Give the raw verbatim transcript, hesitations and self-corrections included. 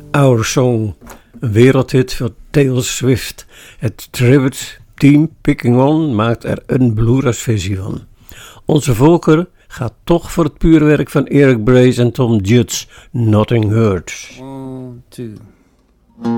Our Song, een wereldhit van Taylor Swift. Het Tribute Team Picking On maakt er een bluegrass versie van. Onze voorkeur gaat toch voor het pure werk van Eric Brace en Tom Judge, Nothing Hurts. One, two.